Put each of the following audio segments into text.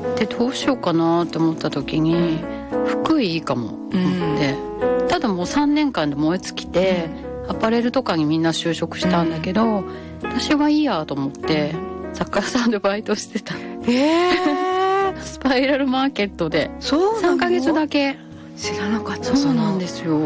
でどうしようかなって思った時に服いいかもと思って、ただもう3年間で燃え尽きて、アパレルとかにみんな就職したんだけど、私はいいやと思って雑貨屋さんでバイトしてた。スパイラルマーケットで3ヶ月だけ。 知らなかった。 そうなんですよ。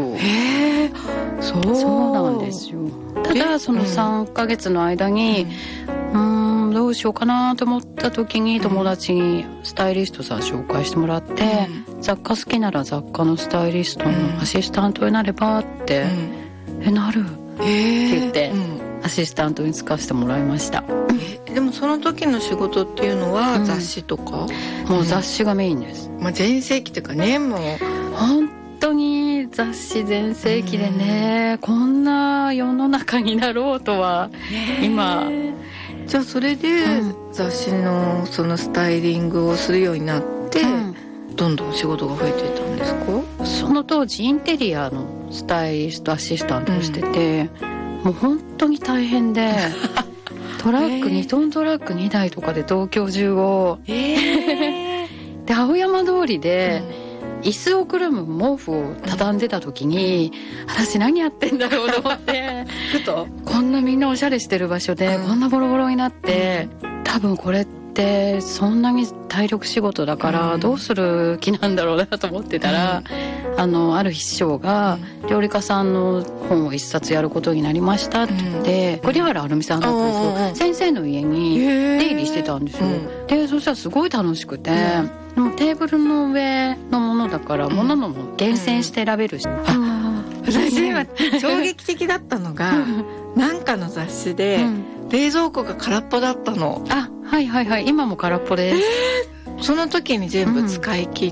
そうなんですよ。ただその3ヶ月の間にどうしようかなと思った時に友達にスタイリストさん紹介してもらって、雑貨好きなら雑貨のスタイリストのアシスタントになればって、なるって言って、アシスタントに就かせてもらいました。 でもその時の仕事っていうのは雑誌とか、 もう雑誌がメインです。 全盛期というかね、もう本当に雑誌全盛期でね、こんな世の中になろうとは今。 じゃあそれで雑誌のそのスタイリングをするようになって、どんどん仕事が増えていったんですか？ その当時インテリアのスタイリストアシスタントをしてて、もう本当に大変でトラック2トントラック2台とかで東京中を、で青山通りで、椅子をくるむ毛布を畳んでた時に、私何やってんだろうと思ってふとこんなみんなおしゃれしてる場所でこんなボロボロになって、多分これってそんなに体力仕事だからどうする気なんだろうなと思ってたら、ある日師匠が料理家さんの本を一冊やることになりましたって言って、栗原はるみさんだったんですよ。先生の家に出入りしてたんですよ。でそしたらすごい楽しくて、でもテーブルの上のものだから物のも厳選して選べるし、 私今衝撃的だったのがなんかの雑誌で冷蔵庫が空っぽだったの。 はいはいはい、今も空っぽです。 その時に全部使い切って、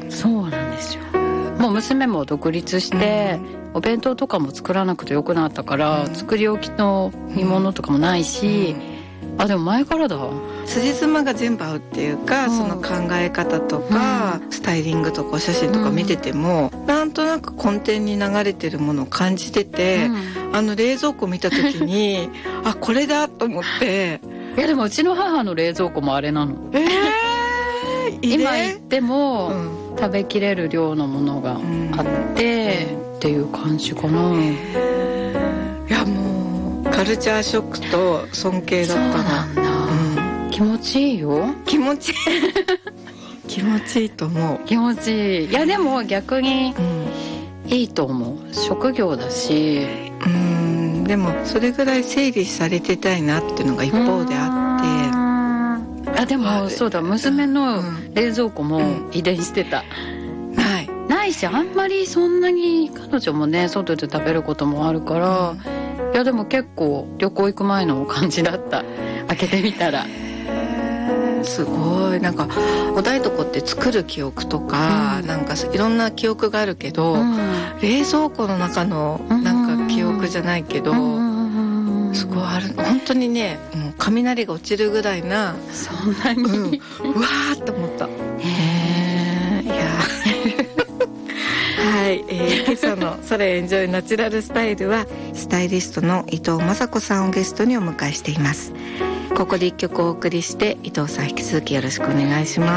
そうなんですよ。もう娘も独立して、お弁当とかも作らなくてよくなったから、作り置きの煮物とかもないし、でも前からだ。 辻褄が全部合うっていうか、その考え方とか、スタイリングとかお写真とか見てても、なんとなく根底に流れてるものを感じてて、冷蔵庫見た時にこれだと思って。 いやでもうちの母の冷蔵庫もあれなの。今行っても、食べきれる量のものがあって、っていう感じかな。 いやもうカルチャーショックと尊敬だったな。 そうなんだ、気持ちいいよ。 気持ちいい気持ちいいと思う。 気持ちいい。いやでも逆にいいと思う。職業だし。 でもそれぐらい整理されてたいなっていうのが一方であって。 でもそうだ、娘の冷蔵庫も遺伝してた。ないし、あんまりそんなに彼女もね外で食べることもあるから、いやでも結構旅行行く前の感じだった。開けてみたらすごい。なんかお台所って作る記憶とか、なんかいろんな記憶があるけど、冷蔵庫の中のなんか記憶じゃないけど、すごいある。本当にね、もう雷が落ちるぐらいな。 そんなに、 うわーって思った。いやはい、今朝の「それエンジョイナチュラルスタイル」はスタイリストの伊藤雅子さんをゲストにお迎えしています。ここで一曲お送りして、伊藤さん引き続きよろしくお願いします。